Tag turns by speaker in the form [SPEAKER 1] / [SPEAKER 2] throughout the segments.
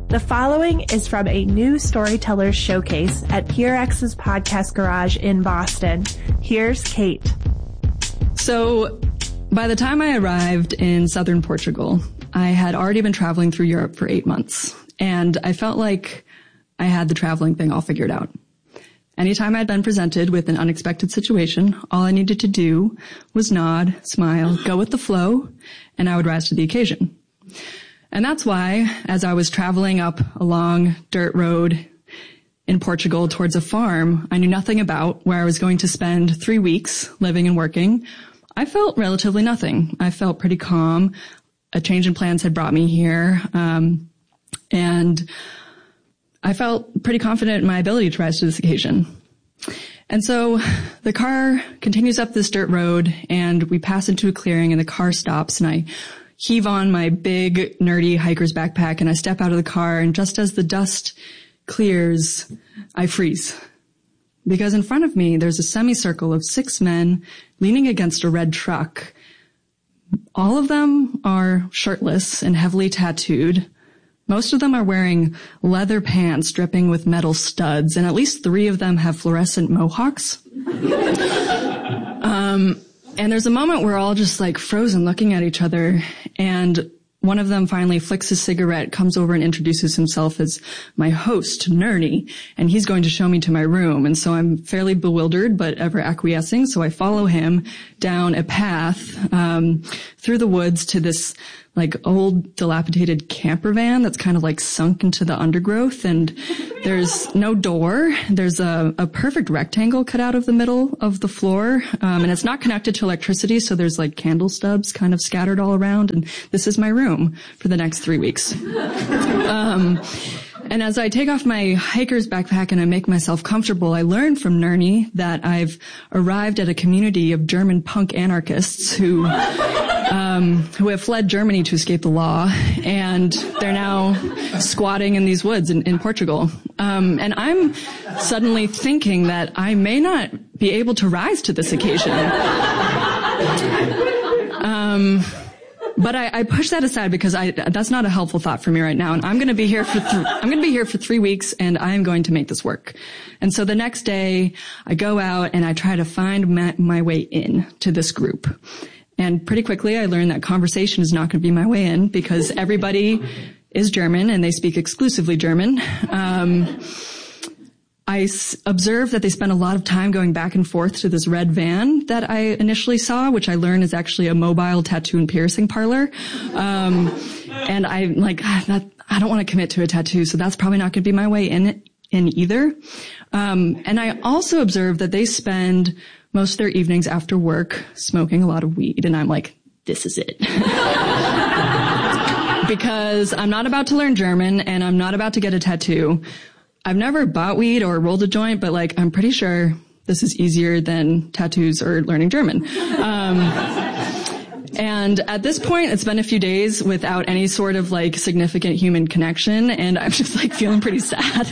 [SPEAKER 1] The following is from a new storyteller showcase at PRX's Podcast Garage in Boston. Here's Kate.
[SPEAKER 2] So, by the time I arrived in southern Portugal, I had already been traveling through Europe for 8 months, and I felt like I had the traveling thing all figured out. Anytime I'd been presented with an unexpected situation, all I needed to do was nod, smile, go with the flow, and I would rise to the occasion. And that's why, as I was traveling up a long dirt road in Portugal towards a farm I knew nothing about, where I was going to spend 3 weeks living and working, I felt relatively nothing. I felt pretty calm. A change in plans had brought me here, and I felt pretty confident in my ability to rise to this occasion. And so the car continues up this dirt road, and we pass into a clearing, and the car stops, and I heave on my big, nerdy hiker's backpack, and I step out of the car, and just as the dust clears, I freeze. Because in front of me, there's a semicircle of 6 men leaning against a red truck. All of them are shirtless and heavily tattooed. Most of them are wearing leather pants dripping with metal studs, and at least 3 of them have fluorescent mohawks. And there's a moment we're all just like frozen looking at each other, and one of them finally flicks his cigarette, comes over and introduces himself as my host, Nerny, and he's going to show me to my room. And so I'm fairly bewildered, but ever acquiescing. So I follow him down a path, through the woods to this like old dilapidated camper van that's kind of like sunk into the undergrowth, and there's no door. There's a perfect rectangle cut out of the middle of the floor, and it's not connected to electricity, so there's like candle stubs kind of scattered all around, and this is my room for the next 3 weeks. And as I take off my hiker's backpack and I make myself comfortable, I learn from Nerny that I've arrived at a community of German punk anarchists who have fled Germany to escape the law, and they're now squatting in these woods in Portugal. And I'm suddenly thinking that I may not be able to rise to this occasion. But I push that aside because that's not a helpful thought for me right now. And I'm going to be here for 3 weeks, and I'm going to make this work. And so the next day I go out and I try to find my way in to this group. And pretty quickly I learned that conversation is not going to be my way in because everybody is German and they speak exclusively German. I observed that they spent a lot of time going back and forth to this red van that I initially saw, which I learned is actually a mobile tattoo and piercing parlor. And I'm like, I don't want to commit to a tattoo, so that's probably not going to be my way in either. And I also observed that they spend most of their evenings after work smoking a lot of weed, and I'm like, this is it. Because I'm not about to learn German, and I'm not about to get a tattoo. I've never bought weed or rolled a joint, but like, I'm pretty sure this is easier than tattoos or learning German. And at this point, it's been a few days without any sort of like significant human connection, and I'm just like feeling pretty sad.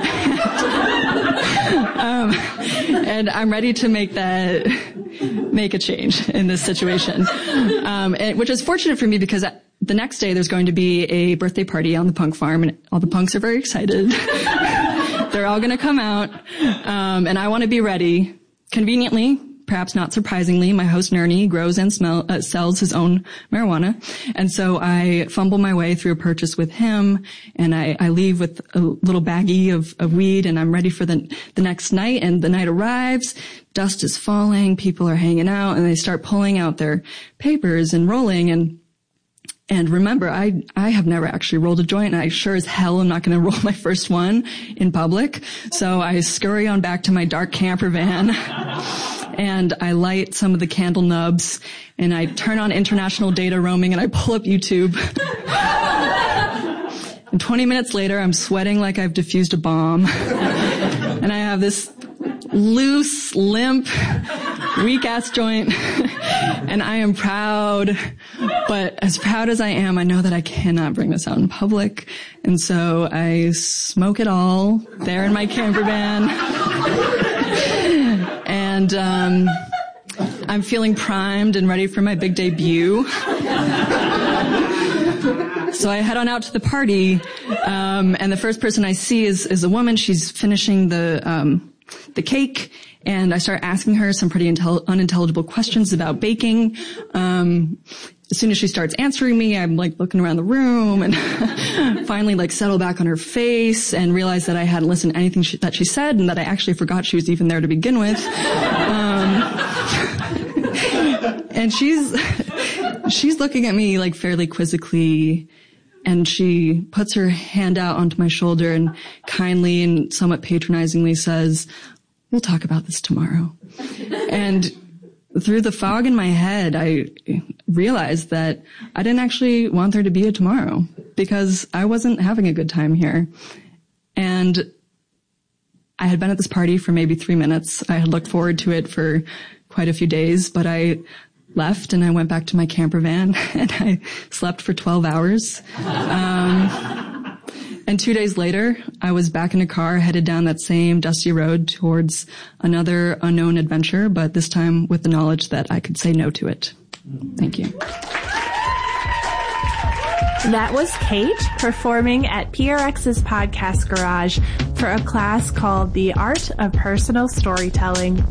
[SPEAKER 2] And I'm ready to make a change in this situation. Which is fortunate for me because the next day there's going to be a birthday party on the punk farm, and all the punks are very excited. They're all going to come out, and I want to be ready. Conveniently, perhaps not surprisingly, my host Nerny grows and sells his own marijuana, and so I fumble my way through a purchase with him, and I leave with a little baggie of weed, and I'm ready for the next night. And the night arrives, dust is falling, people are hanging out, and they start pulling out their papers and rolling. And remember, I have never actually rolled a joint, and I sure as hell am not going to roll my first one in public. So I scurry on back to my dark camper van, and I light some of the candle nubs, and I turn on international data roaming, and I pull up YouTube. And 20 minutes later, I'm sweating like I've defused a bomb. And I have this loose, limp, weak-ass joint. And I am proud, but as proud as I am, I know that I cannot bring this out in public. And so I smoke it all there in my camper van. And I'm feeling primed and ready for my big debut. So I head on out to the party, and the first person I see is a woman. She's finishing the cake, and I start asking her some pretty unintelligible questions about baking. As soon as she starts answering me, I'm like looking around the room and finally like settle back on her face and realize that I hadn't listened to anything that she said and that I actually forgot she was even there to begin with. And she's looking at me like fairly quizzically, and she puts her hand out onto my shoulder and kindly and somewhat patronizingly says, "We'll talk about this tomorrow." And through the fog in my head, I realized that I didn't actually want there to be a tomorrow because I wasn't having a good time here. And I had been at this party for maybe 3 minutes. I had looked forward to it for quite a few days, but I left and I went back to my camper van and I slept for 12 hours. And 2 days later, I was back in a car headed down that same dusty road towards another unknown adventure, but this time with the knowledge that I could say no to it. Thank you.
[SPEAKER 1] That was Kate performing at PRX's Podcast Garage for a class called The Art of Personal Storytelling.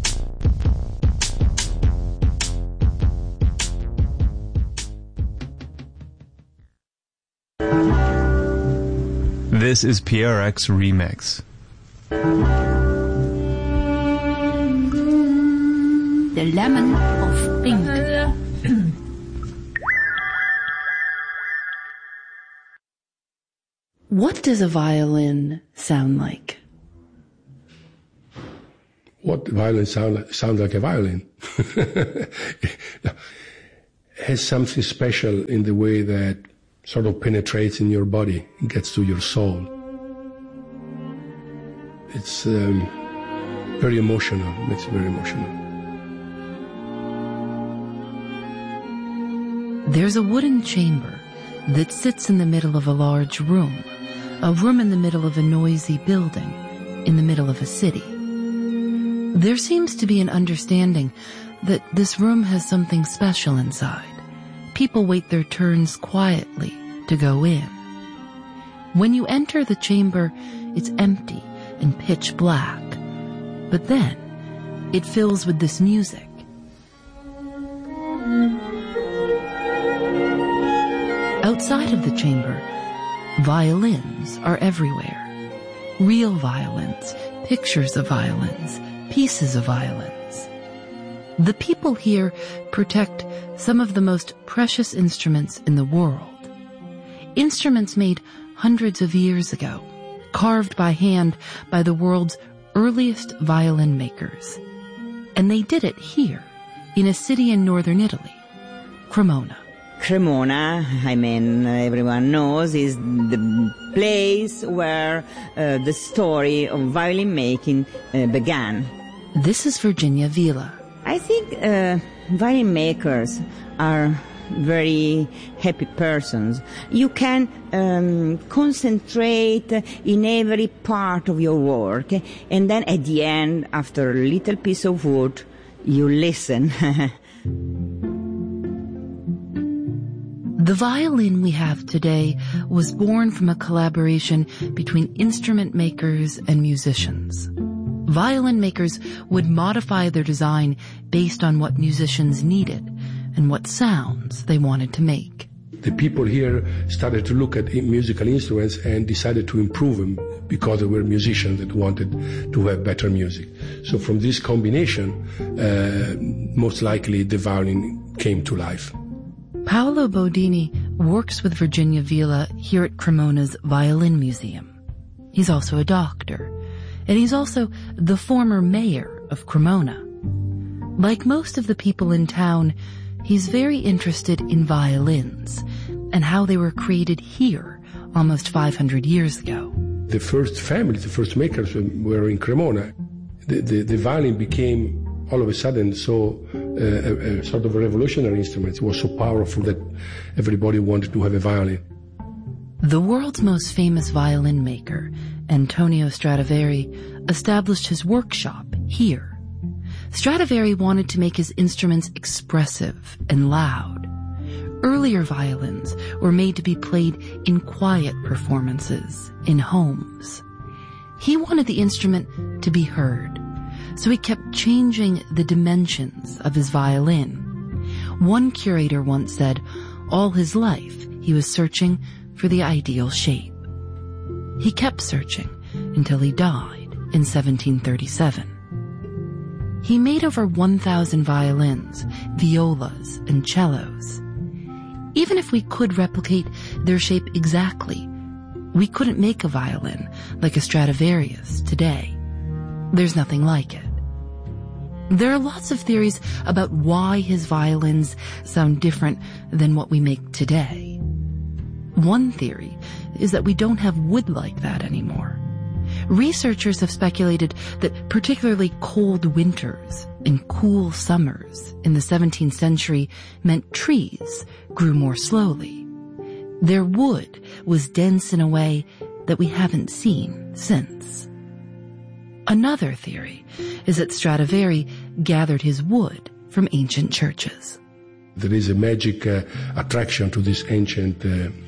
[SPEAKER 3] This is PRX Remix.
[SPEAKER 4] The Lemon of Pink. What does a violin sound like?
[SPEAKER 5] What violin sound like a violin? It has something special in the way that sort of penetrates in your body, it gets to your soul. It's very emotional, makes it very emotional.
[SPEAKER 4] There's a wooden chamber that sits in the middle of a large room, a room in the middle of a noisy building, in the middle of a city. There seems to be an understanding that this room has something special inside. People wait their turns quietly to go in. When you enter the chamber, it's empty and pitch black. But then, it fills with this music. Outside of the chamber, violins are everywhere. Real violins, pictures of violins, pieces of violins. The people here protect some of the most precious instruments in the world. Instruments made hundreds of years ago, carved by hand by the world's earliest violin makers. And they did it here, in a city in northern Italy, Cremona.
[SPEAKER 6] Cremona, everyone knows, is the place where the story of violin making began.
[SPEAKER 4] This is Virginia Villa.
[SPEAKER 6] I think violin makers are very happy persons. You can concentrate in every part of your work, and then at the end, after a little piece of wood, you listen.
[SPEAKER 4] The violin we have today was born from a collaboration between instrument makers and musicians. Violin makers would modify their design based on what musicians needed and what sounds they wanted to make.
[SPEAKER 5] The people here started to look at musical instruments and decided to improve them because they were musicians that wanted to have better music. So from this combination, most likely the violin came to life.
[SPEAKER 4] Paolo Bodini works with Virginia Villa here at Cremona's Violin Museum. He's also a doctor, and he's also the former mayor of Cremona. Like most of the people in town, he's very interested in violins and how they were created here almost 500 years ago.
[SPEAKER 5] The first family, the first makers were in Cremona. The violin became all of a sudden so a sort of a revolutionary instrument. It was so powerful that everybody wanted to have a violin.
[SPEAKER 4] The world's most famous violin maker, Antonio Stradivari, established his workshop here. Stradivari wanted to make his instruments expressive and loud. Earlier violins were made to be played in quiet performances, in homes. He wanted the instrument to be heard, so he kept changing the dimensions of his violin. One curator once said, all his life he was searching for the ideal shape. He kept searching until he died in 1737. He made over 1,000 violins, violas, and cellos. Even if we could replicate their shape exactly, we couldn't make a violin like a Stradivarius today. There's nothing like it. There are lots of theories about why his violins sound different than what we make today. One theory is that we don't have wood like that anymore. Researchers have speculated that particularly cold winters and cool summers in the 17th century meant trees grew more slowly. Their wood was dense in a way that we haven't seen since. Another theory is that Stradivari gathered his wood from ancient churches.
[SPEAKER 5] There is a magic attraction to these ancient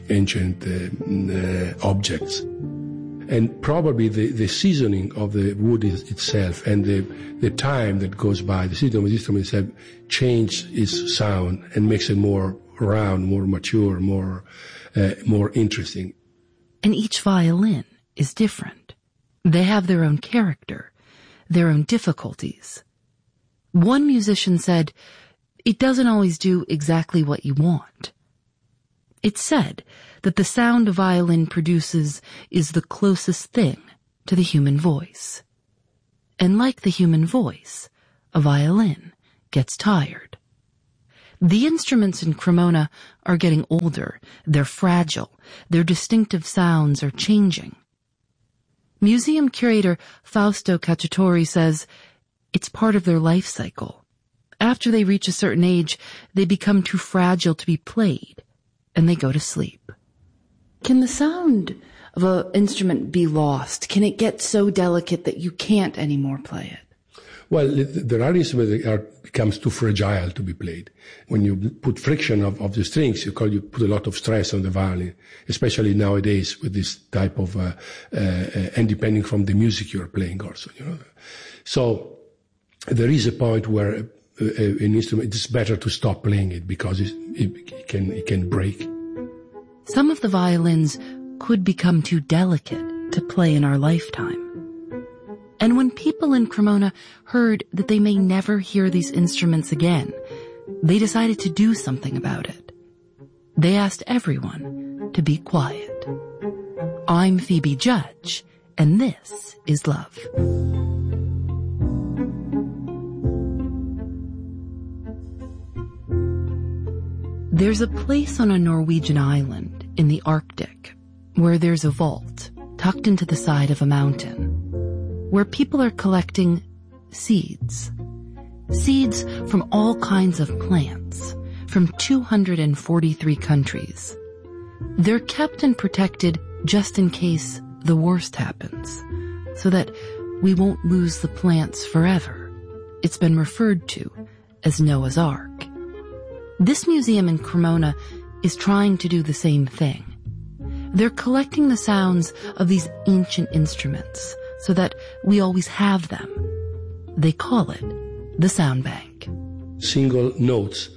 [SPEAKER 5] objects. And probably the seasoning of the wood itself and the time that goes by, the seasoning of the instrument itself changed its sound and makes it more round, more mature, more interesting.
[SPEAKER 4] And each violin is different. They have their own character, their own difficulties. One musician said, "It doesn't always do exactly what you want." It's said that the sound a violin produces is the closest thing to the human voice. And like the human voice, a violin gets tired. The instruments in Cremona are getting older, they're fragile, their distinctive sounds are changing. Museum curator Fausto Cacciatore says it's part of their life cycle. After they reach a certain age, they become too fragile to be played, and they go to sleep. Can the sound of an instrument be lost? Can it get so delicate that you can't anymore play it?
[SPEAKER 5] Well, there are instruments that becomes too fragile to be played. When you put friction of the strings, you put a lot of stress on the violin, especially nowadays with this type of, and depending from the music you're playing also, So there is a point where an instrument, it's better to stop playing it because it can break.
[SPEAKER 4] Some of the violins could become too delicate to play in our lifetime. And when people in Cremona heard that they may never hear these instruments again, they decided to do something about it. They asked everyone to be quiet. I'm Phoebe Judge, and this is Love. There's a place on a Norwegian island in the Arctic where there's a vault tucked into the side of a mountain, where people are collecting seeds. Seeds from all kinds of plants, from 243 countries. They're kept and protected just in case the worst happens, so that we won't lose the plants forever. It's been referred to as Noah's Ark. This museum in Cremona is trying to do the same thing. They're collecting the sounds of these ancient instruments so that we always have them. They call it the sound bank.
[SPEAKER 5] Single notes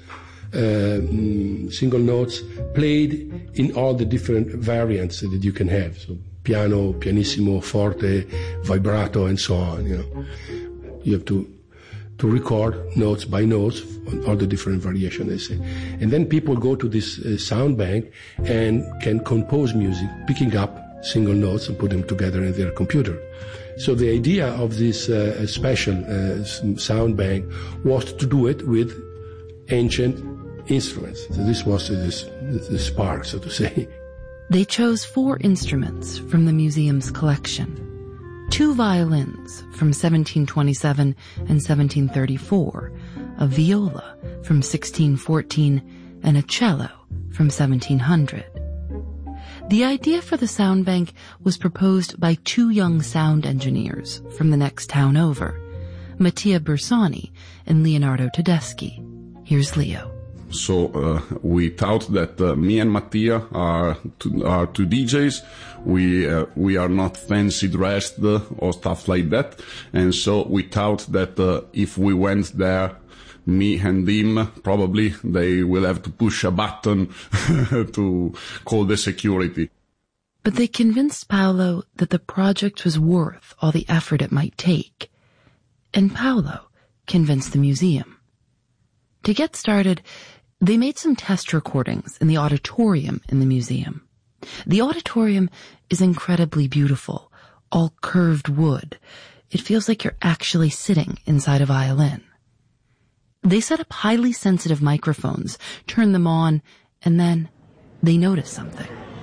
[SPEAKER 5] played in all the different variants that you can have. So piano, pianissimo, forte, vibrato, and so on. You have to record notes by notes on all the different variations, they say. And then people go to this sound bank and can compose music, picking up single notes and put them together in their computer. So the idea of this special sound bank was to do it with ancient instruments. So this was the spark, so to say.
[SPEAKER 4] They chose 4 instruments from the museum's collection. 2 violins from 1727 and 1734, a viola from 1614, and a cello from 1700. The idea for the sound bank was proposed by 2 young sound engineers from the next town over, Mattia Bersani and Leonardo Tedeschi. Here's Leo.
[SPEAKER 7] So we thought that me and Mattia are two DJs. We are not fancy dressed or stuff like that. And so we thought that if we went there, me and him, probably they will have to push a button to call the security.
[SPEAKER 4] But they convinced Paolo that the project was worth all the effort it might take. And Paolo convinced the museum. To get started, they made some test recordings in the auditorium in the museum. The auditorium is incredibly beautiful, all curved wood. It feels like you're actually sitting inside a violin. They set up highly sensitive microphones, turned them on, and then they noticed something.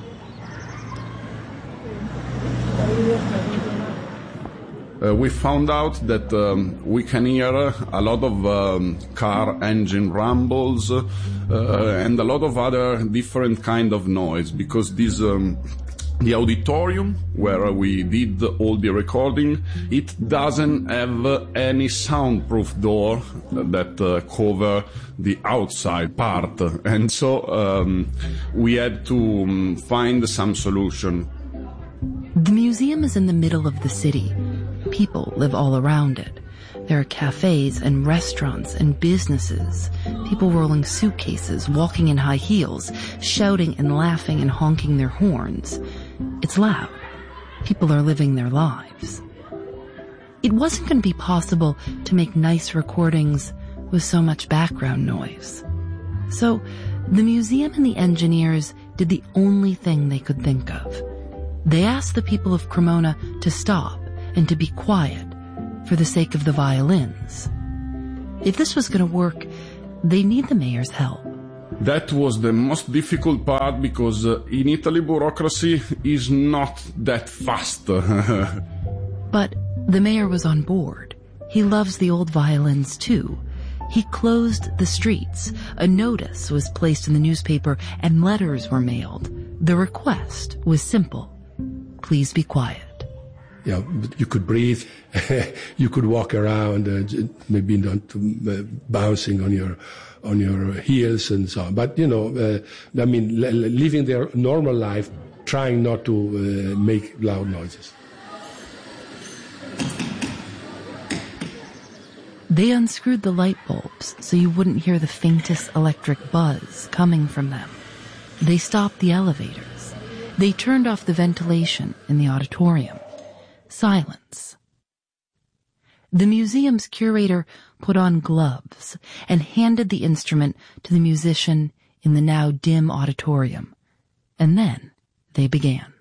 [SPEAKER 7] We found out that we can hear a lot of car engine rumbles and a lot of other different kind of noise, because this the auditorium where we did all the recording, it doesn't have any soundproof door that cover the outside part, and so we had to find some solution.
[SPEAKER 4] The museum is in the middle of the city. People live all around it. There are cafes and restaurants and businesses, people rolling suitcases, walking in high heels, shouting and laughing and honking their horns. It's loud. People are living their lives. It wasn't going to be possible to make nice recordings with so much background noise. So the museum and the engineers did the only thing they could think of. They asked the people of Cremona to stop and to be quiet for the sake of the violins. If this was going to work, they need the mayor's help.
[SPEAKER 7] That was the most difficult part, because in Italy bureaucracy is not that fast.
[SPEAKER 4] But the mayor was on board. He loves the old violins too. He closed the streets. A notice was placed in the newspaper and letters were mailed. The request was simple. Please be quiet.
[SPEAKER 5] Yeah, you could breathe, you could walk around, maybe not bouncing on your heels and so on. But living their normal life, trying not to make loud noises.
[SPEAKER 4] They unscrewed the light bulbs so you wouldn't hear the faintest electric buzz coming from them. They stopped the elevators. They turned off the ventilation in the auditorium. Silence. The museum's curator put on gloves and handed the instrument to the musician in the now dim auditorium. And then they began.